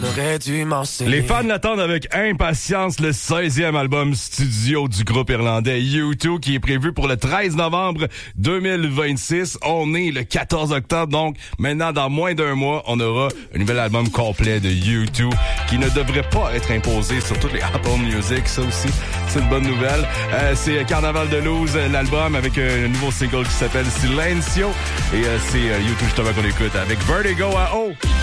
T'aurais dû m'enseigner. Les fans l'attendent avec impatience, le 16e album studio du groupe irlandais U2 qui est prévu pour le 13 novembre 2026. On est le 14 octobre, donc maintenant dans moins d'un mois, on aura un nouvel album complet de U2 qui ne devrait pas être imposé sur toutes les Apple Music. Ça aussi, c'est une bonne nouvelle. C'est Carnaval de Luz, l'album avec un nouveau single qui s'appelle Silencio. Et c'est U2 justement qu'on écoute avec Vertigo à haut.